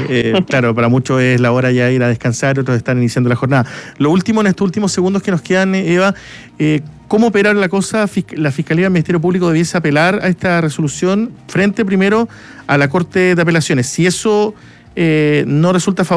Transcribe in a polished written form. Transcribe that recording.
claro, para muchos es la hora ya de ir a descansar, otros están iniciando la jornada. Lo último, en estos últimos segundos que nos quedan, Eva, ¿cómo operar la cosa? La Fiscalía del Ministerio Público debiese apelar a esta resolución frente primero a la Corte de Apelaciones. Si eso no resulta favorable,